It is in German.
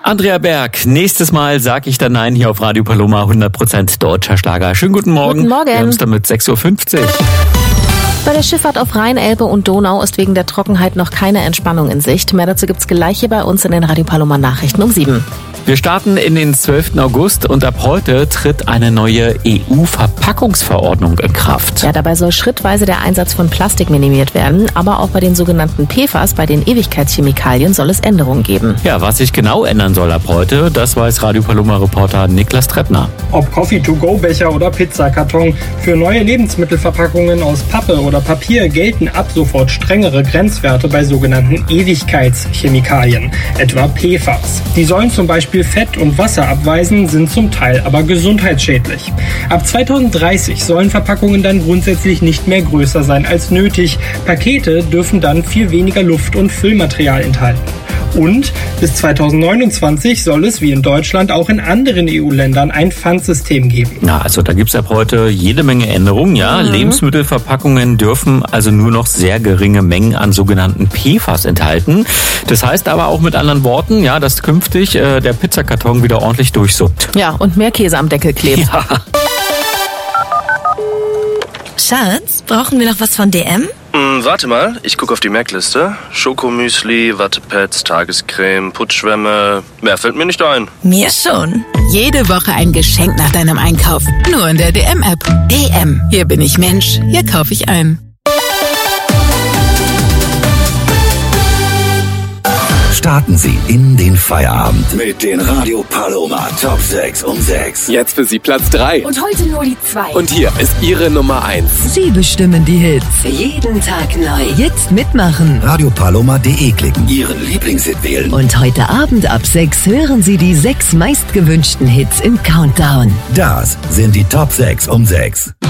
Andrea Berg, nächstes Mal sag ich dann Nein hier auf Radio Paloma, 100% deutscher Schlager. Schönen guten Morgen. Guten Morgen. Wir haben es damit 6.50 Uhr. Bei der Schifffahrt auf Rhein, Elbe und Donau ist wegen der Trockenheit noch keine Entspannung in Sicht. Mehr dazu gibt's gleich hier bei uns in den Radio Paloma Nachrichten um 7. Wir starten in den 12. August und ab heute tritt eine neue EU-Verpackungsverordnung in Kraft. Ja, dabei soll schrittweise der Einsatz von Plastik minimiert werden, aber auch bei den sogenannten PFAS, bei den Ewigkeitschemikalien, soll es Änderungen geben. Ja, was sich genau ändern soll ab heute, das weiß Radio Paloma-Reporter Niklas Treppner. Ob Coffee-to-go-Becher oder Pizzakarton, für neue Lebensmittelverpackungen aus Pappe oder Papier gelten ab sofort strengere Grenzwerte bei sogenannten Ewigkeitschemikalien, etwa PFAS. Die sollen zum Beispiel Fett und Wasser abweisen, sind zum Teil aber gesundheitsschädlich. Ab 2030 sollen Verpackungen dann grundsätzlich nicht mehr größer sein als nötig. Pakete dürfen dann viel weniger Luft- und Füllmaterial enthalten. Und bis 2029 soll es, wie in Deutschland, auch in anderen EU-Ländern ein Pfandsystem geben. Na, also da gibt's ab heute jede Menge Änderungen, ja. Lebensmittelverpackungen dürfen also nur noch sehr geringe Mengen an sogenannten PFAS enthalten. Das heißt aber auch mit anderen Worten, ja, dass künftig der Pizzakarton wieder ordentlich durchsuppt. Ja, und mehr Käse am Deckel klebt. Ja. Schatz, brauchen wir noch was von DM? Warte mal, ich gucke auf die Merkliste. Schokomüsli, Wattepads, Tagescreme, Putzschwämme. Mehr fällt mir nicht ein. Mir schon. Jede Woche ein Geschenk nach deinem Einkauf. Nur in der DM-App. DM. Hier bin ich Mensch. Hier kaufe ich ein. Starten Sie in den Feierabend mit den Radio Paloma Top 6 um 6. Jetzt für Sie Platz 3. Und heute nur die 2. Und hier ist Ihre Nummer 1. Sie bestimmen die Hits. Jeden Tag neu. Jetzt mitmachen. RadioPaloma.de klicken, Ihren Lieblingshit wählen. Und heute Abend ab 6 hören Sie die 6 meistgewünschten Hits im Countdown. Das sind die Top 6 um 6.